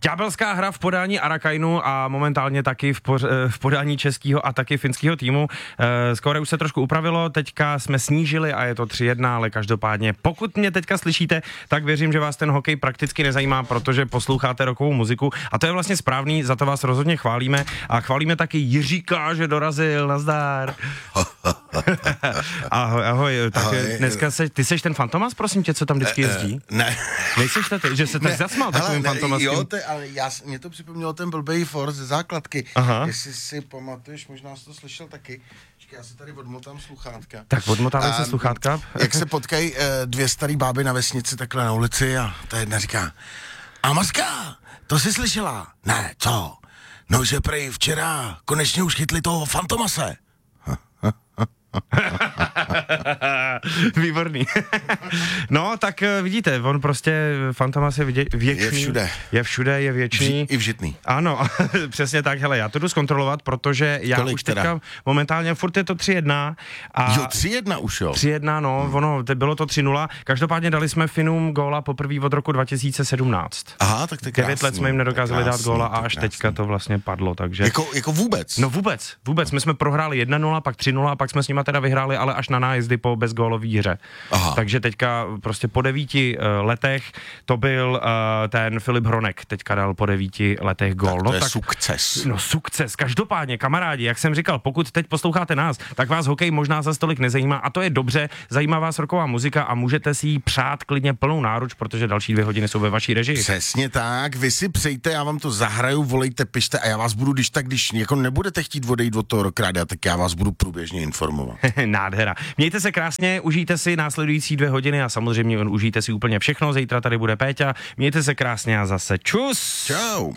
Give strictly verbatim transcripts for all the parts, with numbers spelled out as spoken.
Ďábelská hra v podání Arakainu a momentálně taky v, poř- v podání českého a taky finského týmu. E, skóre už se trošku upravilo, teďka jsme snížili a je to tři jedna, ale každopádně pokud mě teďka slyšíte, tak věřím, že vás ten hokej prakticky nezajímá, protože posloucháte rockovou muziku a to je vlastně správný, za to vás rozhodně chválíme a chválíme taky Jiříka, že dorazil, nazdar. ahoj, ahoj, tak ahoj. Dneska se, ty seš ten Fantomas, prosím tě, co tam vždycky jezdí? Uh, uh, ne. Nejseš to ty, že se tak ne, zasmál takovým Fantomaskem? Jo, to, ale já, mě to připomnělo ten blbej For ze základky. Aha. Jestli si pamatuješ, možná jsi to slyšel taky. Čekaj, já si tady odmotám sluchátka. Tak odmotáme se sluchátka. Jak se potkají uh, dvě starý báby na vesnici takhle na ulici a ta jedna říká: a Maska, to jsi slyšela? Ne, co? No, že prej včera konečně už chytli toho Fantomase. Výborný. No, tak vidíte, on prostě Fantomas je vě- věčný. Je všude. Je všude, je věčný. Vži- I vžitný. Ano, přesně tak, hele, já to jdu zkontrolovat, protože já Kolik už teďka teda? momentálně furt je to tři jedna. A Jo, tři jedna už jo. tři jedna, no, hmm. ono, te, bylo to tři nula. Každopádně dali jsme Finům góla poprvé od roku dva tisíce sedmnáct. Aha, tak to je krásný. Devět let jsme jim nedokázali krásný, dát góla a až teďka to vlastně padlo, takže... Jako, jako vůbec? No vůbec, vůbec. My jsme prohráli jedna nula, pak tři nula, pak jsme s nima teda vyhráli, ale až na nájezdy po bezgólový hře. Aha. Takže teďka prostě po devíti uh, letech to byl uh, ten Filip Hronek, teďka dal po devíti letech gól. Tak to no je tak sukces. No sukces. Každopádně, kamarádi, jak jsem říkal, pokud teď posloucháte nás, tak vás hokej možná za stolik nezajímá a to je dobře, zajímá vás rocková muzika a můžete si ji přát klidně plnou náruč, protože další dvě hodiny jsou ve vaší režii. Přesně tak, vy si přejte, já vám to zahraju, volejte, pište a já vás budu, když tak, když jako nebudete chtít odejít od toho Rock Rádia, tak já vás budu průběžně informovat. Nádhera. Mějte se krásně, užijte si následující dvě hodiny a samozřejmě užijte si úplně všechno. Zítra tady bude Péťa. Mějte se krásně a zase čus. Čau.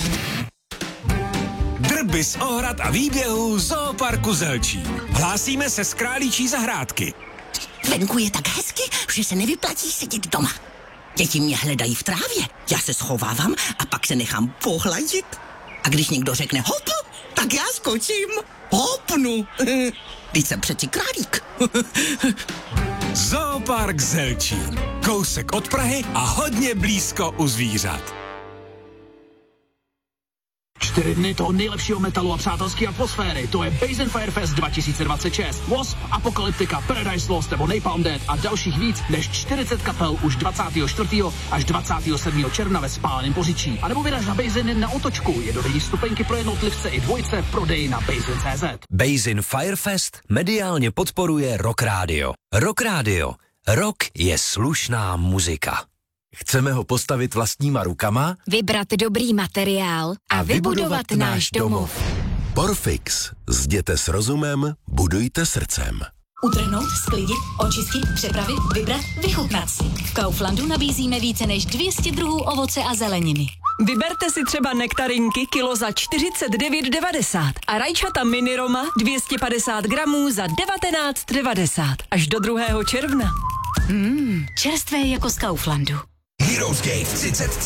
Drby z ohrad a výběhů Zooparku Zelčín. Hlásíme se z Králíčí zahrádky. Venku je tak hezky, že se nevyplatí sedět doma. Děti mě hledají v trávě, já se schovávám a pak se nechám pohladit. A když někdo řekne hop, tak já skočím. Hopnu. Teď jsem přeci králík. Zoopark Zelčín. Kousek od Prahy a hodně blízko u zvířat. Čtyři dny toho nejlepšího metalu a přátelské atmosféry. To je Basin Firefest dva tisíce dvacet šest. Wasp, Apocalyptica, Paradise Lost nebo Napalm Death a dalších víc než čtyřicet kapel už dvacátého čtvrtého až dvacátého sedmého června ve Spáleném Poříčí. A nebo vyraž na Basin na otočku. Jednodenní stupenky pro jednotlivce i dvojce v prodeji na basin tečka cé zet. Basin Firefest mediálně podporuje Rock Radio. Rock Radio. Rock je slušná muzika. Chceme ho postavit vlastníma rukama, vybrat dobrý materiál a, a vybudovat, vybudovat náš domov. Porfix. Zděte s rozumem, budujte srdcem. Utrhnout, sklidit, očistit, přepravit, vybrat, vychutnat si. V Kauflandu nabízíme více než dvě stě druhů ovoce a zeleniny. Vyberte si třeba nektarinky kilo za čtyřicet devět devadesát a rajčata mini Roma dvě stě padesát gramů za devatenáct devadesát až do druhého června. Mmm, čerstvé jako z Kauflandu. Heroes Gate třicet tři.